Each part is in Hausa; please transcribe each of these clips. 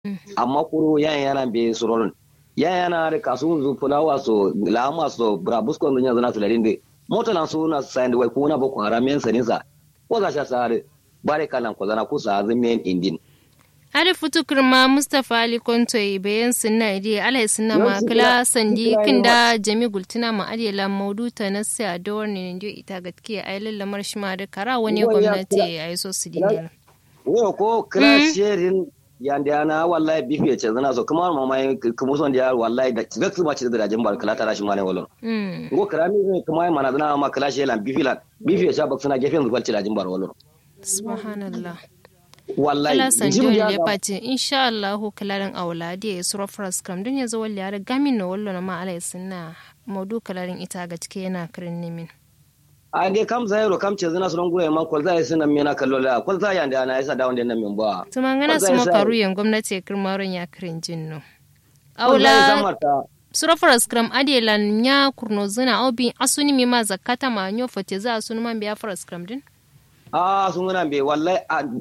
amma kuro yan yana be suron yan yana da kasu zu fulawa so lama so brabusko nya zana tularin de mota lan so na sand wai kuna boko haramen sanin sa ko za sha sare bare kalan ko zana kusa azumin indin Hari futu kirma Mustapha Ali Konto bayan sunna idiya alai sunna ma kala sandi kinda Jami Gultina ma adiyala mauduta na sai a dawar ne ndio ita gatkiya ai lallamar shi ma da kara wani gwamnati ya yi so su dinga. Wo ko kira sharing yanda ana wallahi bife ce zana so kuma mama kuma son da wallahi da gaskiya ma ce da dajin bar kala tara shi ma ne wallo. Go kira mi kuma mana zana ma kala shi lan bife ce ba suna gefen zuwa ce dajin bar wallo. Subhanallah. Wallahi kala sanjol le pati insha Allah kalarin auladi ya sura fras kam dun yazo walli ara gamin no wallo na ma alai sunna modu kalarin ita ga cike yana kirin nimin a dai kam zairo kam ce zina sunan gure man kwal zai sunan mena kallo la kwal zai yanda ana yasa da wanda nan min ba to mangana su makaru yan gwamnati kirmaron ya kirin jinno aula sura fras kam adelan nya kurno zina obi asuni mi ma zakata ma nyo fate za asuni man biya fras kam din sun gana be wallahi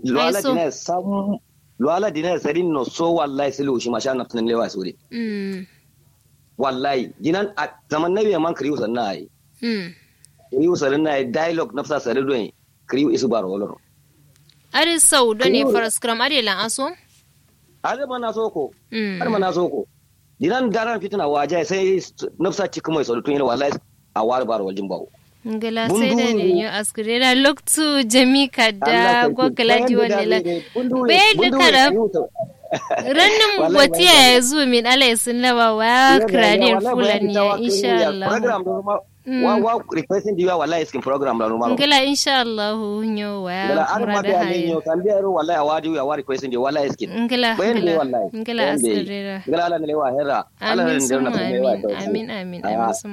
luwala dina sarin no so wallahi silu shi masha na tunan lewa sore wallahi jinan a zaman nabi man kriyu sanna ai kriyu sanna ai dialogue nafsa sare do kriyu isu bar wala ari sau do ne faraskram ari lan aso ari mana soko ari mana soko dinan garan fitina waje sai nafsa cikin mai sau tun wallahi a war bar waljin bawo ngala sai da ne yo askurera loktu jamika da gogalaji wallala be dukara rannin watiya ya zo min alai sunna wa kranin fulani insha Allah program wa requesting diwa wallahi skin program la normal ngala insha Allah nyo wa murada hayo kan biya wallahi awadi ya wa requesting diwa wallahi skin ngala ngala askurera ngala ala ne wa hera ala ne na amin amin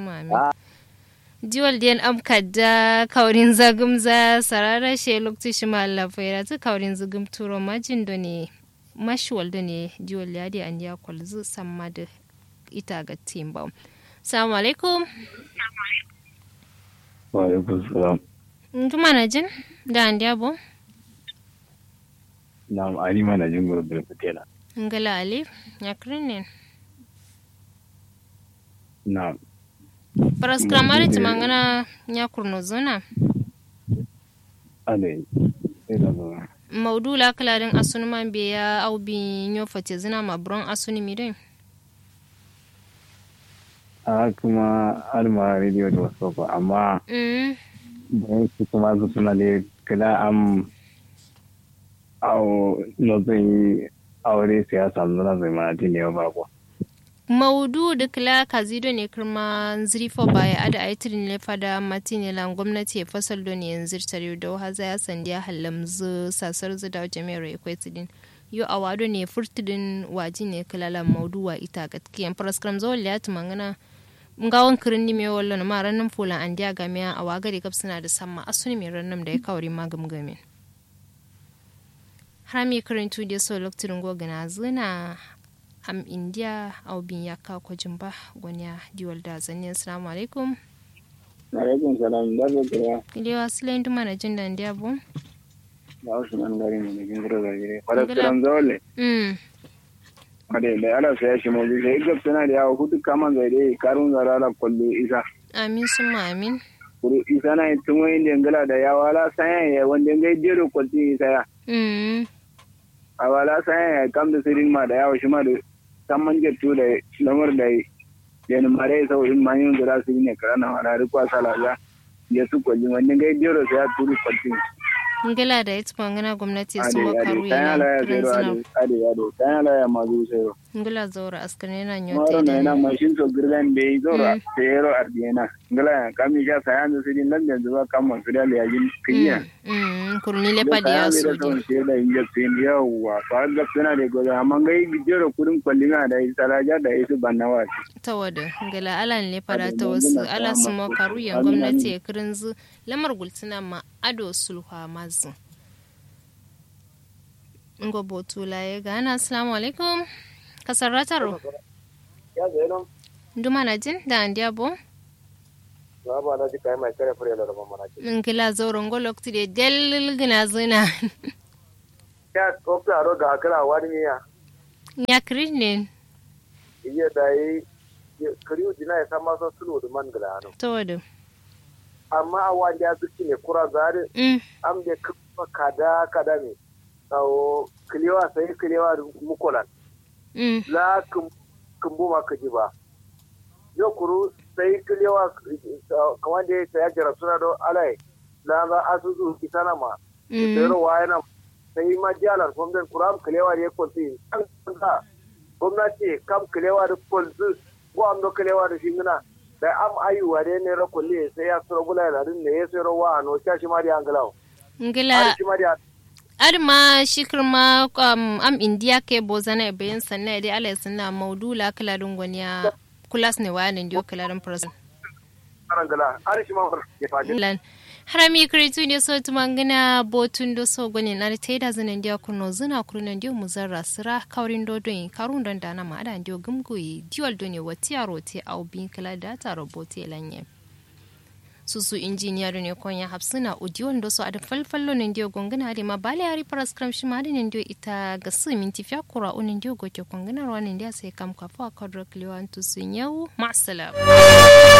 Jiwal den amka da kaurin zagumza sarara she lokti shima lafaira ta kaurin zugum turo majin do ne mashwal do ne jiwal yadi an ya kwalzu samma da ita ga timba. Assalamu alaikum. Wa alaikum salam. Tuma na jin da an bo? Na'am Ali mana jin gurbin fitela. Ngala Ali ya krinin. Na'am. Paraskramari tumangana nya kurno zona. Ale. Ina zo. Maudula kalarin asunuman biya au bi nyo fate zina mabron asuni mire. Kuma alma radio da wasu ba amma bayan su kuma su suna da kila au no zai aure siyasa nuna zai ma ne ba ko. Maudu da kila kazido ne kirma zirifo baya ada aitirin ne fada matine lan gwamnati ya fasal don yanzu tare da haza ya sandiya halamzu sasar zu da jami'ar ekwetidin yo awado ne furtidin waji ne kila lan maudu wa ita gatkiyan praskram zo ya tumangana ngawon kirin ni me wallo ma ranan fulan andiya gamiya a wagari kapsuna da samma asuni me ranam da ya kawri magamgamin harami kirin tu da so loktirin gogana zuna am india au bin yaka ko jimba gonya diwal da zanne assalamu alaikum alaikum salam da zuwa kilewa silen duma na jinda india bu da usman gari ne kin gura gari wala kiran zawle ade da ala sai shi mu sai ga tana da yawo hudu kaman zai dai karun zarala kullu isa amin summa amin kuru isa na tun wani dangala da yawa la sai ya wanda ngai jero kulti isa ya awala sai ya kam da sirin ma da yawo shi ma da tamman jettu da lamar da yana mare sau in manyan da su ne karana wala rikwa salaza ya su kwalli wanda ngai jero sai ya turu kulti ngala da ita bangana gwamnati su makaru yana tayala ya mazu sero ngala zaura askane na nyote maro na mashin to girlan be zaura sero ardiena ngala kami ja sayan da sidin nan da zuwa kan su da yayin kiya kurni le padi ya su din da inja tin yawa fa da tana da goza amma ngai bijero kudin kwallina da isaraja da isu bannawa tawada ngala alan le fara ta wasu ala su makaru ya gwamnati ya kirinzu lamar gultuna ma ado sulha mazu ngo botula ya gana assalamu alaikum kasarrataro ya zeno nduma na jin da andiya bo baba na ji kai mai kare fure da mama na ji ngila zoro ngo lokti de del gina zina ya ko ka ro ga kala wani ya Ya krinin. Iya dai kariu dina ya sama so sulu da man gala no. To do. Amma awan da zuci ne kura zare. Am de kada ne. Tawo kliwa sai kliwa mukolan. La kumbu ma kaji ba. Yo kuru sai kliwa kaman da ya jira suna do alai. La za asusu kitana ma. Pero wayana sai ma jalar gwamnatin kuram kliwa ne kwalti. An gwamnati kam kilewa da kwalzu ko am do kilewa da shingina da am ayuwa da ne rakulle sai ya tsoro bula da din ne ya sai rawa no ta shi ma da angalawo ngila arma shikirma am india ke bozana bayan sanna dai ala sunna maudula kala dungoniya kulas ne wani ndio kala dan person arangala arishi ma ya faɗi harami kritu ne so tumangina botun do so goni na te da zanen dia kuno zuna kuruna ndio muzarra sira kaurin dodon karun don dana ma da ndio gumgoyi diwal do ne watiya rote au bin kala data robote lanye susu engineer ne konya hapsuna udiyon do so ada falfallo ne ndio gongana de ma bale ari paraskram shimari ne ndio ita ga su minti fiya kura un ndio goke kongana ran ndio sai kam kafa kadro kliwan tu sunyawu ma'salam